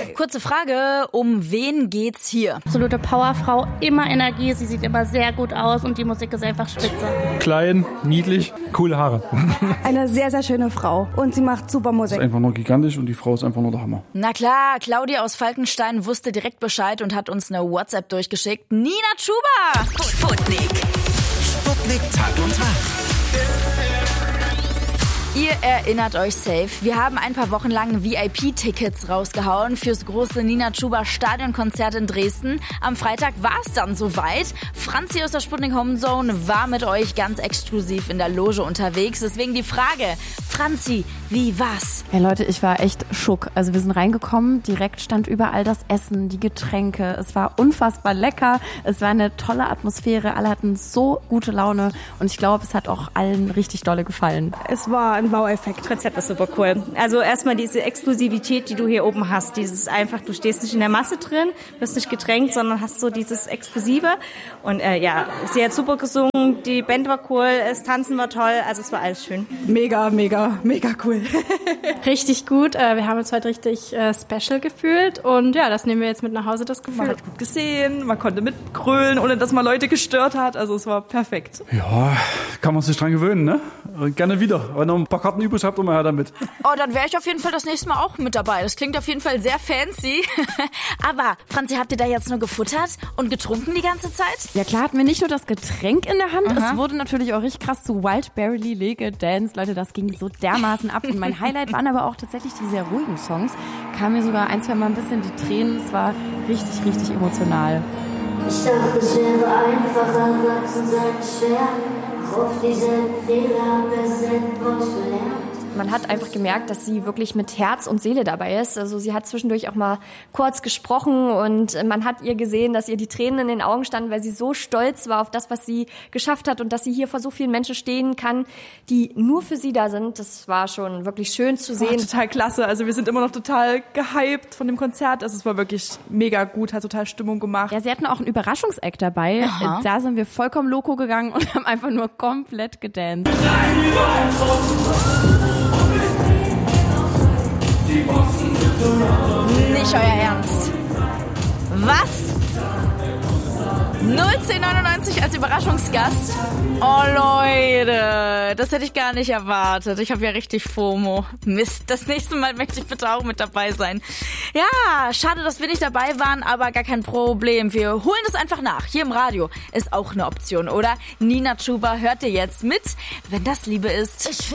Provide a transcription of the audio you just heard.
Kurze Frage, um wen geht's hier? Absolute Powerfrau, immer Energie, sie sieht immer sehr gut aus und die Musik ist einfach spitze. Klein, niedlich, coole Haare. Eine sehr, sehr schöne Frau und sie macht super Musik. Ist einfach nur gigantisch und die Frau ist einfach nur der Hammer. Na klar, Claudia aus Falkenstein wusste direkt Bescheid und hat uns eine WhatsApp durchgeschickt. Nina Chuba! Sputnik Tag und Nacht. Ihr erinnert euch safe, wir haben ein paar Wochen lang VIP-Tickets rausgehauen fürs große Nina Chuba Stadionkonzert in Dresden. Am Freitag war es dann soweit. Franzi aus der Sputnik Homezone war mit euch ganz exklusiv in der Loge unterwegs. Deswegen die Frage, Franzi, wie war's? Ja Leute, ich war echt schock. Also wir sind reingekommen, direkt stand überall das Essen, die Getränke. Es war unfassbar lecker, es war eine tolle Atmosphäre, alle hatten so gute Laune und ich glaube, es hat auch allen richtig dolle gefallen. Es war ein Wow-Effekt. Das Konzept ist super cool. Also erstmal diese Exklusivität, die du hier oben hast. Dieses einfach, du stehst nicht in der Masse drin, wirst nicht gedrängt, sondern hast so dieses Exklusive. Und sie hat super gesungen, die Band war cool, das Tanzen war toll, also es war alles schön. Mega, mega, mega cool. Richtig gut, wir haben uns heute richtig special gefühlt und ja, das nehmen wir jetzt mit nach Hause, das Gefühl. Man hat gut gesehen, man konnte mitgrölen, ohne dass man Leute gestört hat, also es war perfekt. Ja, kann man sich dran gewöhnen, ne? Gerne wieder. Wenn ihr noch ein paar Karten übrig habt, immer her damit. Oh, dann wäre ich auf jeden Fall das nächste Mal auch mit dabei. Das klingt auf jeden Fall sehr fancy. Aber, Franzi, habt ihr da jetzt nur gefuttert und getrunken die ganze Zeit? Ja klar, hatten wir nicht nur das Getränk in der Hand, es wurde natürlich auch richtig krass zu Wildberry Lee gedanced. Leute, das ging so dermaßen ab. Und mein Highlight waren aber auch tatsächlich die sehr ruhigen Songs. Kam mir sogar ein, zwei Mal ein bisschen die Tränen. Es war richtig, richtig emotional. Ich dachte, es wäre einfacher, wachsen sein schwer. Auf dieselben Fehler hab es endlos gelernt. Man hat einfach gemerkt, dass sie wirklich mit Herz und Seele dabei ist. Also sie hat zwischendurch auch mal kurz gesprochen und man hat ihr gesehen, dass ihr die Tränen in den Augen standen, weil sie so stolz war auf das, was sie geschafft hat und dass sie hier vor so vielen Menschen stehen kann, die nur für sie da sind. Das war schon wirklich schön zu sehen. Total klasse. Also wir sind immer noch total gehypt von dem Konzert. Also es war wirklich mega gut, hat total Stimmung gemacht. Ja, sie hatten auch einen Überraschungseck dabei. Aha. Da sind wir vollkommen loco gegangen und haben einfach nur komplett gedanced. Nicht euer Ernst. Was? 01099 als Überraschungsgast? Oh Leute, das hätte ich gar nicht erwartet. Ich habe ja richtig FOMO. Mist, das nächste Mal möchte ich bitte auch mit dabei sein. Ja, schade, dass wir nicht dabei waren, aber gar kein Problem. Wir holen das einfach nach. Hier im Radio ist auch eine Option, oder? Nina Chuba hört ihr jetzt mit, wenn das Liebe ist.